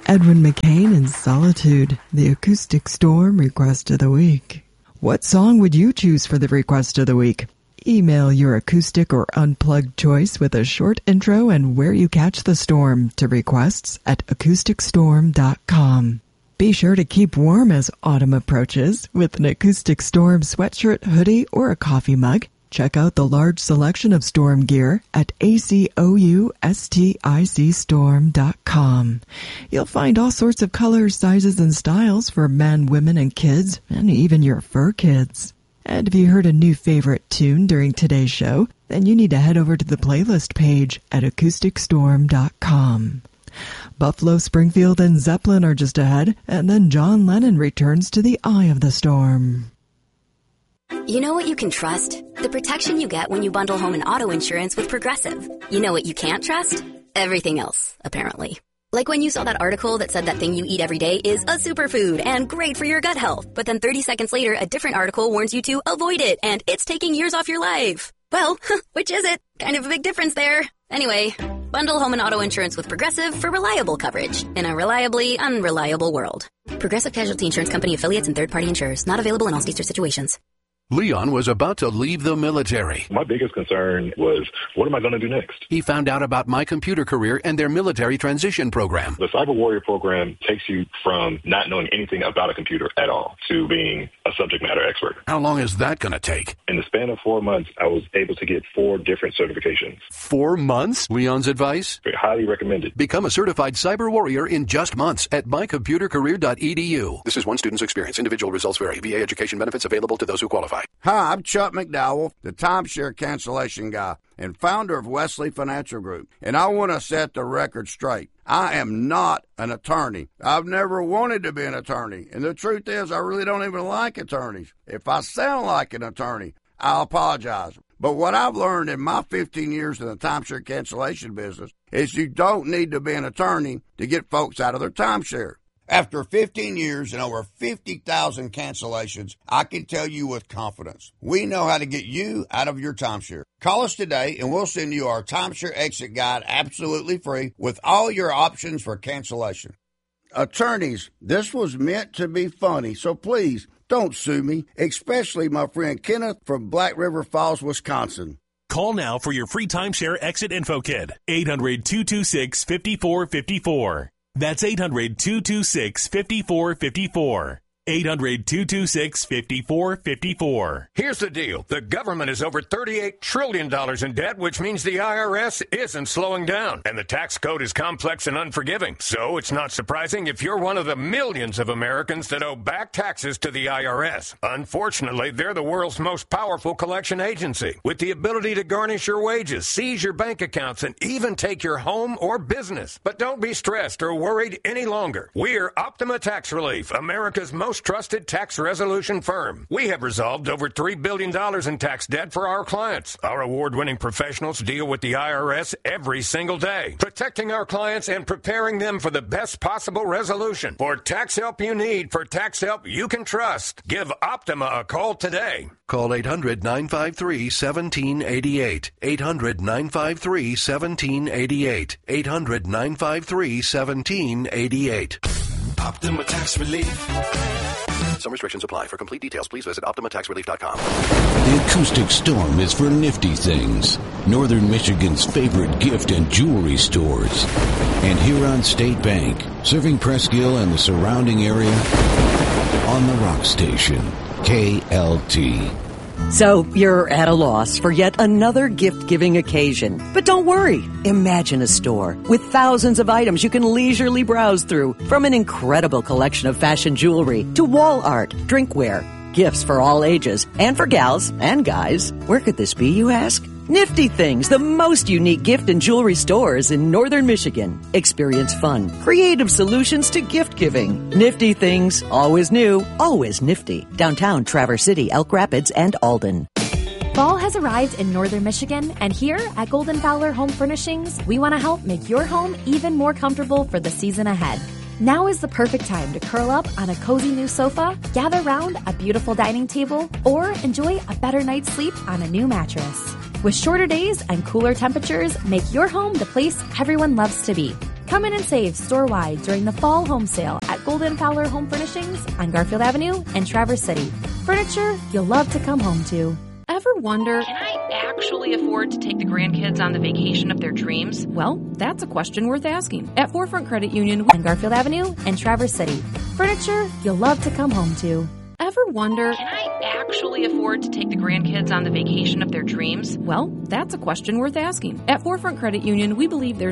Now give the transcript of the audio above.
Edwin McCain in Solitude, the Acoustic Storm Request of the Week. What song would you choose for the Request of the Week? Email your acoustic or unplugged choice with a short intro and where you catch the storm to requests@acousticstorm.com. Be sure to keep warm as autumn approaches with an Acoustic Storm sweatshirt, hoodie, or a coffee mug. Check out the large selection of storm gear at ACOUSTICStorm.com. You'll find all sorts of colors, sizes, and styles for men, women, and kids, and even your fur kids. And if you heard a new favorite tune during today's show, then you need to head over to the playlist page at acousticstorm.com. Buffalo, Springfield, and Zeppelin are just ahead, and then John Lennon returns to the eye of the storm. You know what you can trust? The protection you get when you bundle home and auto insurance with Progressive. You know what you can't trust? Everything else, apparently. Like when you saw that article that said that thing you eat every day is a superfood and great for your gut health, but then 30 seconds later, a different article warns you to avoid it and it's taking years off your life. Well, which is it? Kind of a big difference there. Anyway, bundle home and auto insurance with Progressive for reliable coverage in a reliably unreliable world. Progressive Casualty Insurance Company affiliates and third-party insurers. Not available in all states or situations. Leon was about to leave the military. My biggest concern was, what am I going to do next? He found out about My Computer Career and their military transition program. The Cyber Warrior program takes you from not knowing anything about a computer at all to being a subject matter expert. How long is that going to take? In the span of 4 months, I was able to get 4 different certifications. 4 months? Leon's advice? Highly recommended. Become a certified cyber warrior in just months at mycomputercareer.edu. This is one student's experience. Individual results vary. VA education benefits available to those who qualify. Hi, I'm Chuck McDowell, the timeshare cancellation guy and founder of Wesley Financial Group, and I want to set the record straight. I am not an attorney. I've never wanted to be an attorney, and the truth is I really don't even like attorneys. If I sound like an attorney, I'll apologize. But what I've learned in my 15 years in the timeshare cancellation business is you don't need to be an attorney to get folks out of their timeshare. After 15 years and over 50,000 cancellations, I can tell you with confidence, we know how to get you out of your timeshare. Call us today and we'll send you our timeshare exit guide absolutely free with all your options for cancellation. Attorneys, this was meant to be funny, so please don't sue me, especially my friend Kenneth from Black River Falls, Wisconsin. Call now for your free timeshare exit info kit. 800-226-5454. That's 800-226-5454. 800-226-5454. Here's the deal. The government is over $38 trillion in debt, which means the IRS isn't slowing down. And the tax code is complex and unforgiving. So it's not surprising if you're one of the millions of Americans that owe back taxes to the IRS. Unfortunately, they're the world's most powerful collection agency, with the ability to garnish your wages, seize your bank accounts, and even take your home or business. But don't be stressed or worried any longer. We're Optima Tax Relief, America's most trusted tax resolution firm. We have resolved over $3 billion in tax debt for our clients. Our award-winning professionals deal with the IRS every single day, protecting our clients and preparing them for the best possible resolution. For tax help you need, for tax help you can trust, give Optima a call today. Call 800-953-1788. 800-953-1788. 800-953-1788. Optima Tax Relief. Some restrictions apply. For complete details, please visit OptimaTaxRelief.com. The Acoustic Storm is for nifty things. Northern Michigan's favorite gift and jewelry stores. And Huron State Bank, serving Presskill and the surrounding area on the Rock Station, KLT. So, you're at a loss for yet another gift-giving occasion. But don't worry. Imagine a store with thousands of items you can leisurely browse through, from an incredible collection of fashion jewelry to wall art, drinkware, gifts for all ages, and for gals and guys. Where could this be, you ask? Nifty Things, the most unique gift and jewelry stores in Northern Michigan. Experience fun, creative solutions to gift giving. Nifty Things, always new, always nifty. Downtown Traverse City, Elk Rapids, and Alden. Fall has arrived in Northern Michigan, and here at Golden Fowler Home Furnishings, we want to help make your home even more comfortable for the season ahead. Now is the perfect time to curl up on a cozy new sofa, gather round a beautiful dining table, or enjoy a better night's sleep on a new mattress. With shorter days and cooler temperatures, make your home the place everyone loves to be. Come in and save store-wide during the fall home sale at Golden Fowler Home Furnishings on Garfield Avenue and Traverse City. Furniture you'll love to come home to. Ever wonder, can I actually afford to take the grandkids on the vacation of their dreams? Well, that's a question worth asking. At Forefront Credit Union on Garfield Avenue and Traverse City. Furniture you'll love to come home to. Ever wonder, can I actually afford to take the grandkids on the vacation of their dreams? Well, that's a question worth asking. At Forefront Credit Union, we believe there's